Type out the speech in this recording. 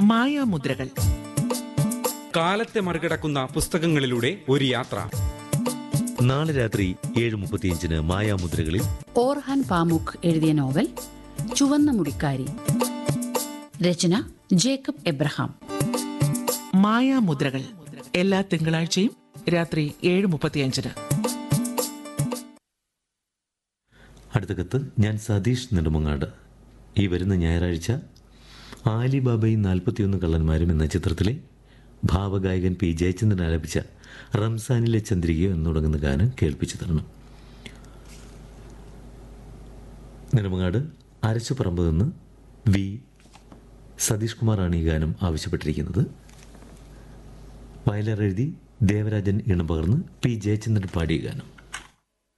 മായാമുദ്രകൾ. കാലത്തെ മറികടക്കുന്ന പുസ്തകങ്ങളിലൂടെ ഒരു യാത്ര. നാളെ രാത്രി 7:35 മായാമുദ്രകളിൽ ഓർഹാൻ പാമുക്ക് എഴുതിയ നോവൽ ചുവന്ന മുടിക്കാരി. രചന ജേക്കബ് എബ്രഹാം. മായാമുദ്രകൾ എല്ലാ തിങ്കളാഴ്ചയും രാത്രി 7:35. അടുത്ത കത്ത്. ഞാൻ സതീഷ് നെടുമങ്ങാട്. ഈ വരുന്ന ഞായറാഴ്ച ആലിബാബയും 41 കള്ളന്മാരും എന്ന ചിത്രത്തിലെ ഭാവഗായകൻ പി ജയചന്ദ്രൻ ആലപിച്ച റംസാനിലെ ചന്ദ്രികയോ എന്ന് തുടങ്ങുന്ന ഗാനം കേൾപ്പിച്ചു തരണം. നെടുമങ്ങാട് അരച്ചുപറമ്പ് നിന്ന് വി സതീഷ് കുമാറാണ് ഈ ഗാനം ആവശ്യപ്പെട്ടിരിക്കുന്നത്. വയലാർ എഴുതി ദേവരാജൻ ഇണം പകർന്ന് പി ജയചന്ദ്രൻ പാടിയ ഗാനം.